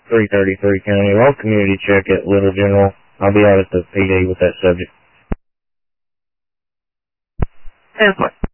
333 County. All community check at Little General. I'll be out at the PD with that subject. 10-4.